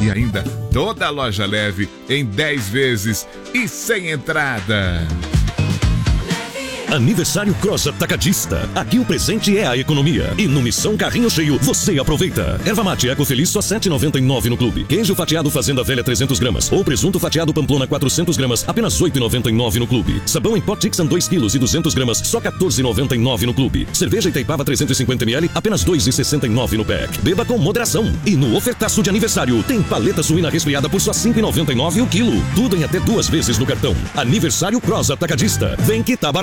E ainda toda a loja leve em 10 vezes e sem entrada. Aniversário Cross Atacadista. Aqui o presente é a economia. E no Missão Carrinho Cheio, você aproveita. Erva mate Eco Feliz só R$ 7,99 no clube. Queijo fatiado Fazenda Velha 300 gramas. Ou presunto fatiado Pamplona 400 gramas, apenas R$ 8,99 no clube. Sabão em pó Tixan 2 kg e 200 gramas, só R$ 14,99 no clube. Cerveja Itaipava 350 ml, apenas R$ 2,69 no pack. Beba com moderação. E no ofertaço de aniversário, tem paleta suína resfriada por só R$ 5,99 o quilo. Tudo em até 2 vezes no cartão. Aniversário Cross Atacadista. Vem que tá barato.